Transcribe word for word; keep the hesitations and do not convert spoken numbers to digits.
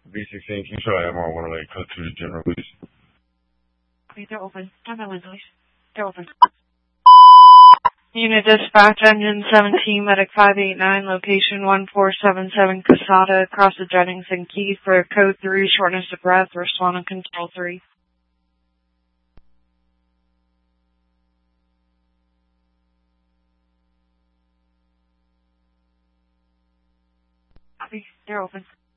B sixteen, can you show M R one oh eight code to the general, please? Please, they're open. Turn that window, please. They're open. Unit dispatch, engine seventeen, medic five eight nine, location one four seven seven Casada, across the Jennings and Keith for code three, shortness of breath, respond on control three. Please, they're open.